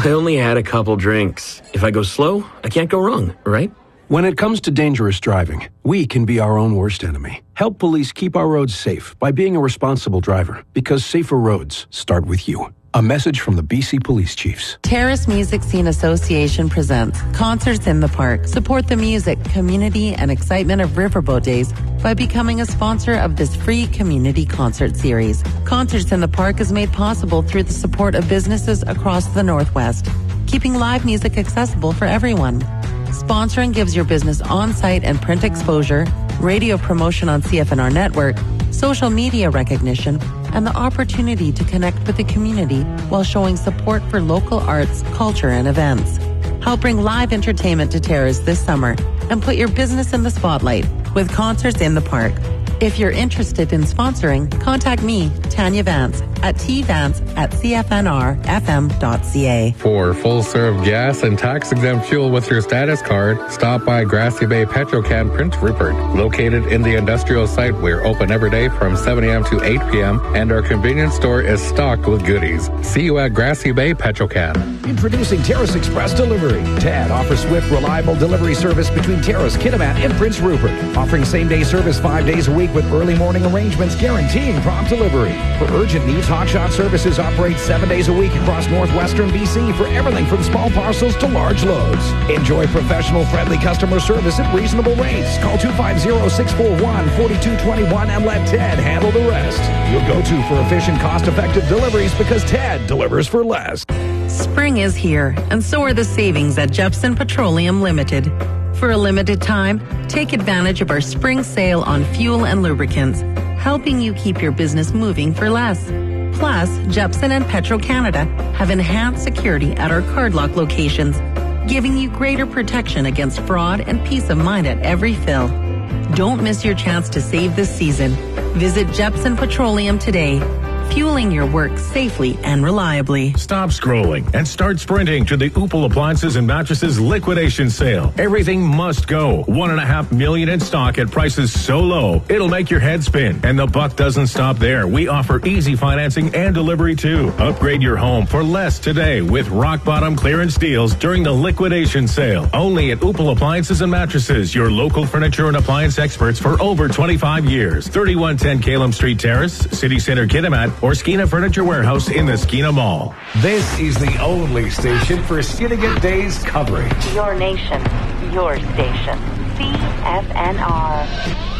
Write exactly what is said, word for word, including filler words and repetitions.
I only had a couple drinks. If I go slow, I can't go wrong, right? When it comes to dangerous driving, we can be our own worst enemy. Help police keep our roads safe by being a responsible driver, because safer roads start with you. A message from the B C Police Chiefs. Terrace Music Scene Association presents Concerts in the Park. Support the music, community, and excitement of Riverboat Days by becoming a sponsor of this free community concert series. Concerts in the Park is made possible through the support of businesses across the Northwest, keeping live music accessible for everyone. Sponsoring gives your business on-site and print exposure, radio promotion on C F N R network, social media recognition, and the opportunity to connect with the community while showing support for local arts, culture, and events. Help bring live entertainment to Terrace this summer and put your business in the spotlight with Concerts in the Park. If you're interested in sponsoring, contact me, Tanya Vance, at tvance at c f n r f m dot c a. For full-serve gas and tax-exempt fuel with your status card, stop by Grassy Bay Petrochem Prince Rupert. Located in the industrial site, we're open every day from seven a.m. to eight p.m., and our convenience store is stocked with goodies. See you at Grassy Bay Petrochem. Introducing Terrace Express Delivery. Tad offers swift, reliable delivery service between Terrace, Kitimat, and Prince Rupert, offering same-day service five days a week with early morning arrangements guaranteeing prompt delivery. For urgent needs, Hotshot Services operates seven days a week across northwestern B C for everything from small parcels to large loads. Enjoy professional, friendly customer service at reasonable rates. Call two five zero, six four one, four two two one and let Ted handle the rest. You'll go to for efficient, cost-effective deliveries because Ted delivers for less. Spring is here, and so are the savings at Jepson Petroleum Limited. For a limited time, take advantage of our spring sale on fuel and lubricants, helping you keep your business moving for less. Plus, Jepson and Petro-Canada have enhanced security at our cardlock locations, giving you greater protection against fraud and peace of mind at every fill. Don't miss your chance to save this season. Visit Jepson Petroleum today, fueling your work safely and reliably. Stop scrolling and start sprinting to the Opal Appliances and Mattresses liquidation sale. Everything must go. One and a half million in stock at prices so low, it'll make your head spin. And the buck doesn't stop there. We offer easy financing and delivery too. Upgrade your home for less today with rock bottom clearance deals during the liquidation sale. Only at Opal Appliances and Mattresses, your local furniture and appliance experts for over twenty-five years. thirty-one ten Calum Street Terrace, City Center Kitimat, or Skeena Furniture Warehouse in the Skeena Mall. This is the only station for Skinnigat Days coverage. Your nation, your station. C F N R.